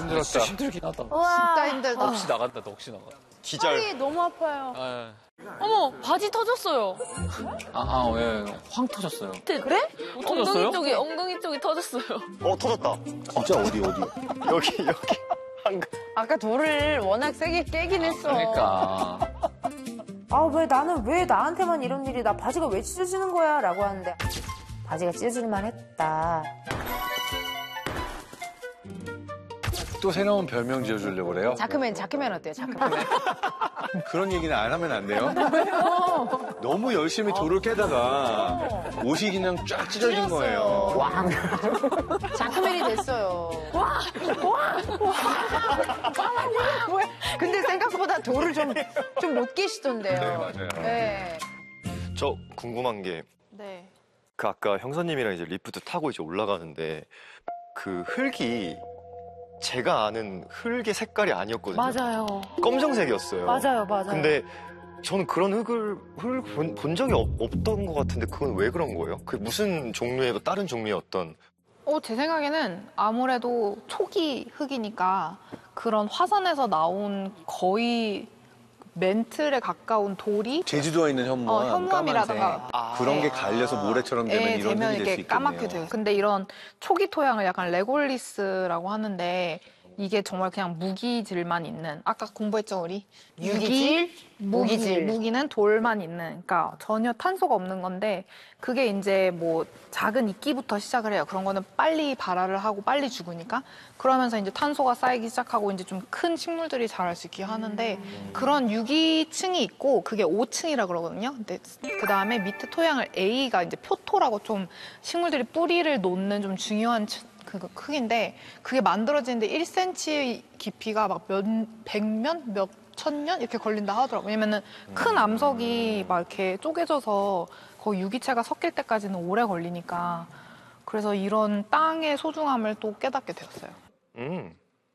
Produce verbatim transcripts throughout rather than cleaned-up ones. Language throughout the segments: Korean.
힘들었다. 진짜 힘들긴 하다. 와. 진짜 힘들다. 혹시 나간다, 혹시 나가. 팔이 너무 아파요. 아, 어머, 바지 터졌어요. 아, 아, 왜? 황 터졌어요. 그래? 터졌어요? 엉덩이 쪽이, 엉덩이 쪽이 터졌어요. 어, 터졌다. 진짜 어디 어디? 여기, 여기. 한가. 아까 돌을 워낙 세게 깨긴 했어. 그러니까. 아, 왜 나는 왜 나한테만 이런 일이, 나 바지가 왜 찢어지는 거야? 라고 하는데 바지가 찢어질만 했다. 또 새로운 별명 지어주려고 그래요? 자크맨, 자크맨 어때요? 자크맨. 그런 얘기는 안 하면 안 돼요? 너무 열심히 돌을 깨다가 옷이 그냥 쫙 찢어진 거예요. 왕. 자크맨이 됐어요. 와! 와! 와! 근데 생각보다 돌을 좀, 좀 못 깨시던데요. 네, 맞아요. 네. 저 궁금한 게, 네. 그 아까 형사님이랑 이제 리프트 타고 이제 올라가는데, 그 흙이 제가 아는 흙의 색깔이 아니었거든요. 맞아요. 검정색이었어요. 맞아요, 맞아요. 근데 저는 그런 흙을, 흙을 본, 본 적이 없, 없던 것 같은데 그건 왜 그런 거예요? 그 무슨 종류의, 다른 종류의 어떤. 어, 제 생각에는 아무래도 초기 흙이니까 그런 화산에서 나온 거의 멘틀에 가까운 돌이 제주도에 있는 현무암, 어, 현무암이라든가 까만색. 그런 게 갈려서 모래처럼 되면 예, 이런 되면 흙이 될 수 이렇게 있겠네요. 까맣게 돼요. 근데 이런 초기 토양을 약간 레골리스라고 하는데 이게 정말 그냥 무기질만 있는, 아까 공부했죠 우리? 유기질? 무기, 무기질. 무기는 돌만 있는, 그러니까 전혀 탄소가 없는 건데 그게 이제 뭐 작은 이끼부터 시작을 해요. 그런 거는 빨리 발화를 하고 빨리 죽으니까. 그러면서 이제 탄소가 쌓이기 시작하고 이제 좀 큰 식물들이 자랄 수 있게 하는데 음. 그런 유기층이 있고 그게 오층이라 그러거든요. 근데 그 다음에 밑에 토양을 A가 이제 표토라고 좀 식물들이 뿌리를 놓는 좀 중요한 층, 그 크기인데 그게 만들어지는데 일 센티미터 깊이가 막 몇 백년, 몇 천년 이렇게 걸린다 하더라고요. 왜냐면은 큰 암석이 막 이렇게 쪼개져서 거기 유기체가 섞일 때까지는 오래 걸리니까. 그래서 이런 땅의 소중함을 또 깨닫게 되었어요. 음.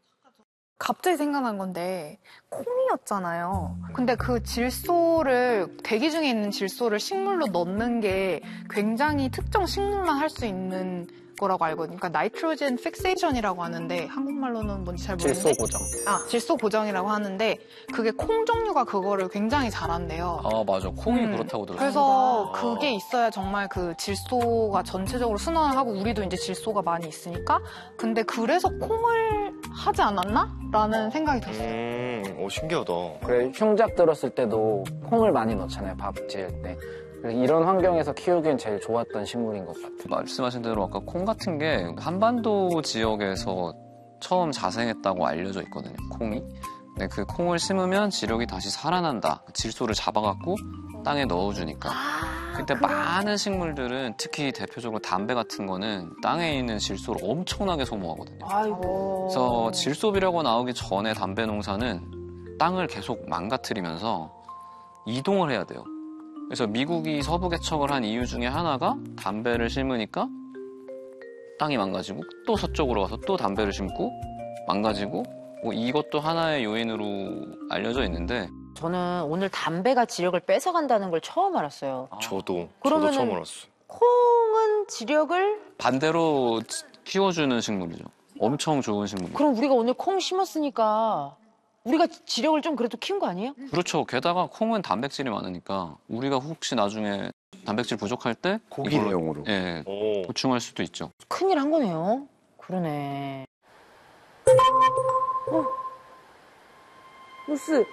갑자기 생각난 건데 콩이었잖아요. 근데 그 질소를, 대기 중에 있는 질소를 식물로 넣는 게 굉장히 특정 식물만 할 수 있는 거라고 알거든요. 그러니까 나이트로젠 픽세이션이라고 하는데 한국말로는 뭔지 잘 모르겠는데 질소 고정. 아, 질소 고정이라고 하는데 그게 콩 종류가 그거를 굉장히 잘한대요. 아, 맞아. 콩이 음. 그렇다고 들었어요. 그래서 그게 있어야 정말 그 질소가 전체적으로 순환을 하고 우리도 이제 질소가 많이 있으니까. 근데 그래서 콩을 하지 않았나? 라는 생각이 들었어요. 음, 오, 신기하다. 그래, 흉작 들었을 때도 콩을 많이 넣잖아요, 밥 지을 때. 그래서 이런 환경에서 키우기엔 제일 좋았던 식물인 것 같아요. 말씀하신 대로 아까 콩 같은 게 한반도 지역에서 처음 자생했다고 알려져 있거든요, 콩이. 근데 그 콩을 심으면 지력이 다시 살아난다. 질소를 잡아갖고 땅에 넣어주니까. 그때 많은 식물들은 특히 대표적으로 담배 같은 거는 땅에 있는 질소를 엄청나게 소모하거든요. 아이고. 그래서 질소비료가 나오기 전에 담배 농사는 땅을 계속 망가뜨리면서 이동을 해야 돼요. 그래서 미국이 서부 개척을 한 이유 중에 하나가 담배를 심으니까 땅이 망가지고 또 서쪽으로 가서 또 담배를 심고 망가지고 뭐 이것도 하나의 요인으로 알려져 있는데 저는 오늘 담배가 지력을 뺏어간다는 걸 처음 알았어요. 저도, 그러면은- 저도 처음 알았어요. 콩은 지력을, 반대로 키워주는 식물이죠. 엄청 좋은 식물이에요. 그럼 우리가 오늘 콩 심었으니까 우리가 지력을 좀 그래도 키운 거 아니에요? 그렇죠. 게다가 콩은 단백질이 많으니까 우리가 혹시 나중에 단백질 부족할 때 고기 이걸로, 내용으로. 예, 오. 보충할 수도 있죠. 큰일 한 거네요. 그러네. 어? 무스.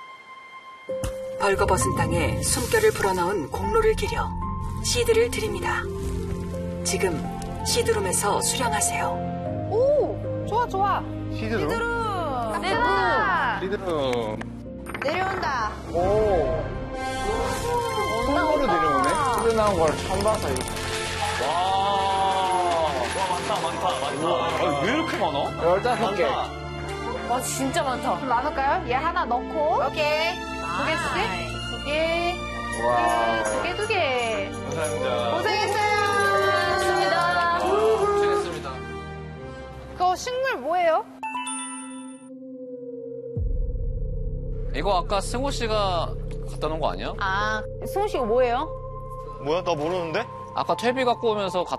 벌거벗은 땅에 숨결을 불어넣은 공로를 기려 시드를 드립니다. 지금 시드룸에서 수령하세요. 오! 좋아, 좋아. 시드로? 내려온다. 시드로. 내려온다. 오, 콩으로 내려오네? 시드 나온 걸 처음 봐서 이거. 아, 왜 이렇게 많아? 열다섯 개. 와, 진짜 많다. 좀 나눌까요? 얘 하나 넣고. 오케이. 두 개씩? 두 개. 와. 두 개, 두 개. 감사합니다. 고생했어요. 고맙습니다. 고생했습니다. 그거 식물 뭐예요? 이거 아까 승호 씨가 갖다 놓은 거 아니야? 아, 승우 씨가 뭐예요? 뭐야, 나 모르는데? 아까 퇴비 갖고 오면서 갖다